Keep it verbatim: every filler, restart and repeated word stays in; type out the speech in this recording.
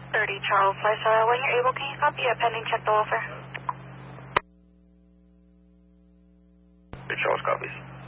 thirty Charles Lifestyle. When you're able, can you copy a pending check to offer? thirty Charles copies.